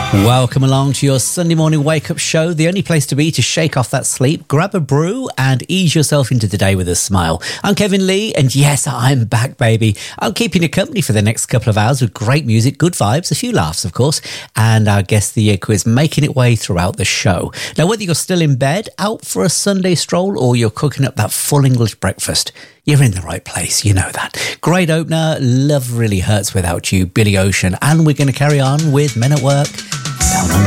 Welcome along to your Sunday morning wake-up show, the only place to be to shake off that sleep, grab a brew and ease yourself into the day with a smile. I'm Kevin Lee, and yes, I'm back, baby. I'm keeping you company for the next couple of hours with great music, good vibes, a few laughs, of course, and our Guess the Year quiz making its way throughout the show. Now, whether you're still in bed, out for a Sunday stroll, or you're cooking up that full English breakfast, you're in the right place, you know that. Great opener, Love Really Hurts Without You, Billy Ocean, and we're going to carry on with Men at Work, Down Under.